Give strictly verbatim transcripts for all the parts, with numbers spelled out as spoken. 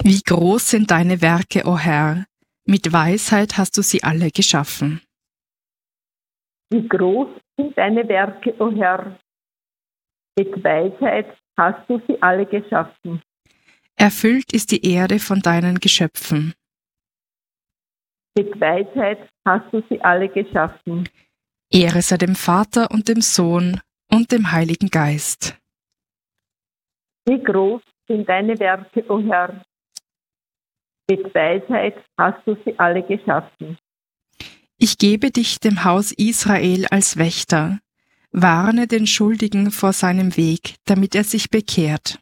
Wie groß sind deine Werke, o Herr! Mit Weisheit hast du sie alle geschaffen. Wie groß sind deine Werke, o Herr! Mit Weisheit hast du sie alle geschaffen. Erfüllt ist die Erde von deinen Geschöpfen. Mit Weisheit hast du sie alle geschaffen. Ehre sei dem Vater und dem Sohn und dem Heiligen Geist. Wie groß sind deine Werke, o Herr! Mit Weisheit hast du sie alle geschaffen. Ich gebe dich dem Haus Israel als Wächter. Warne den Schuldigen vor seinem Weg, damit er sich bekehrt.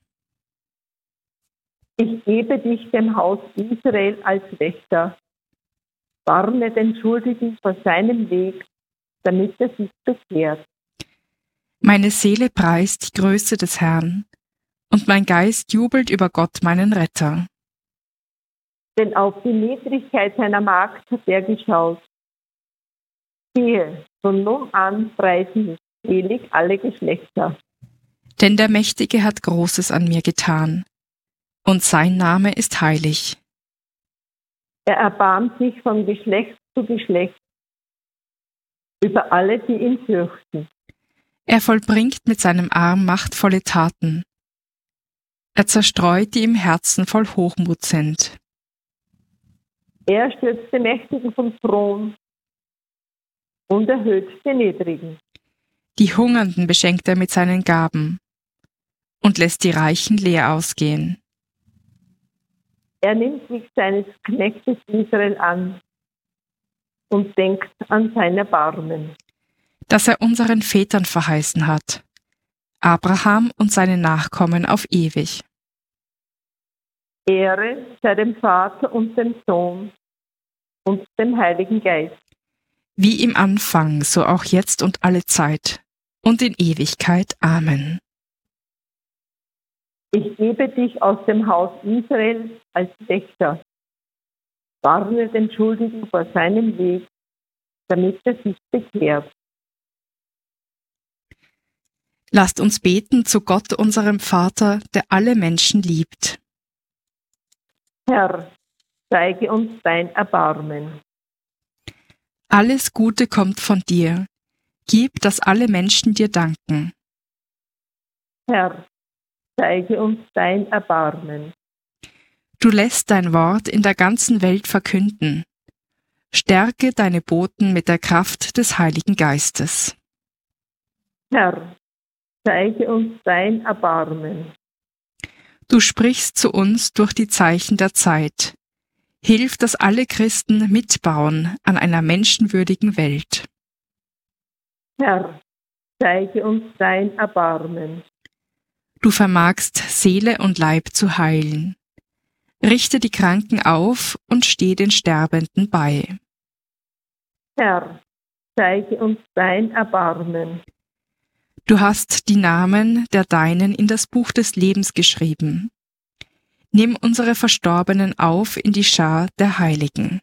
Ich gebe dich dem Haus Israel als Wächter. Warne den Schuldigen vor seinem Weg, damit er sich bekehrt. Meine Seele preist die Größe des Herrn, und mein Geist jubelt über Gott, meinen Retter. Denn auf die Niedrigkeit seiner Magd hat er geschaut. Siehe, von nun an preisen mich selig alle Geschlechter. Denn der Mächtige hat Großes an mir getan, und sein Name ist heilig. Er erbarmt sich von Geschlecht zu Geschlecht über alle, die ihn fürchten. Er vollbringt mit seinem Arm machtvolle Taten. Er zerstreut, die im Herzen voll Hochmut sind. Er stürzt die Mächtigen vom Thron und erhöht die Niedrigen. Die Hungernden beschenkt er mit seinen Gaben und lässt die Reichen leer ausgehen. Er nimmt sich seines Knechtes Israel an und denkt an sein Erbarmen, das er unseren Vätern verheißen hat, Abraham und seine Nachkommen auf ewig. Ehre sei dem Vater und dem Sohn und dem Heiligen Geist. Wie im Anfang, so auch jetzt und alle Zeit und in Ewigkeit. Amen. Ich gebe dich aus dem Haus Israel als Wächter. Warne den Schuldigen vor seinem Weg, damit er sich bekehrt. Lasst uns beten zu Gott, unserem Vater, der alle Menschen liebt. Herr, zeige uns dein Erbarmen. Alles Gute kommt von dir. Gib, dass alle Menschen dir danken. Herr, zeige uns dein Erbarmen. Du lässt dein Wort in der ganzen Welt verkünden. Stärke deine Boten mit der Kraft des Heiligen Geistes. Herr, zeige uns dein Erbarmen. Du sprichst zu uns durch die Zeichen der Zeit. Hilf, dass alle Christen mitbauen an einer menschenwürdigen Welt. Herr, zeige uns dein Erbarmen. Du vermagst Seele und Leib zu heilen. Richte die Kranken auf und steh den Sterbenden bei. Herr, zeige uns dein Erbarmen. Du hast die Namen der Deinen in das Buch des Lebens geschrieben. Nimm unsere Verstorbenen auf in die Schar der Heiligen.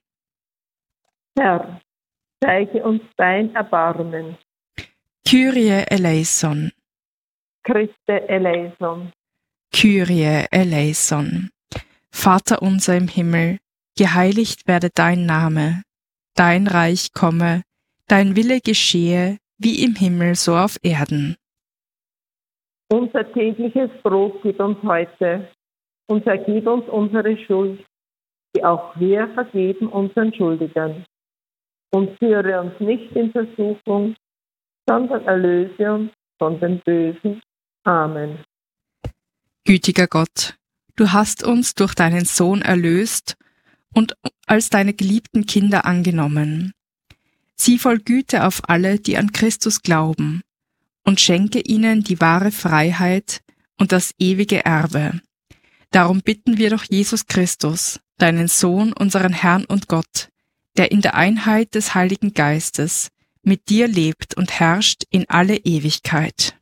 Herr, zeige uns dein Erbarmen. Kyrie eleison. Christe eleison. Kyrie eleison. Vater unser im Himmel, geheiligt werde dein Name. Dein Reich komme, dein Wille geschehe, wie im Himmel so auf Erden. Unser tägliches Brot gib uns heute und vergib uns unsere Schuld, die auch wir vergeben unseren Schuldigern. Und führe uns nicht in Versuchung, sondern erlöse uns von dem Bösen. Amen. Gütiger Gott, du hast uns durch deinen Sohn erlöst und als deine geliebten Kinder angenommen. Sieh voll Güte auf alle, die an Christus glauben, und schenke ihnen die wahre Freiheit und das ewige Erbe. Darum bitten wir durch Jesus Christus, deinen Sohn, unseren Herrn und Gott, der in der Einheit des Heiligen Geistes mit dir lebt und herrscht in alle Ewigkeit.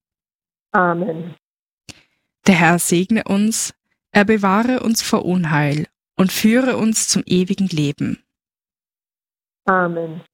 Amen. Der Herr segne uns, er bewahre uns vor Unheil und führe uns zum ewigen Leben. Amen.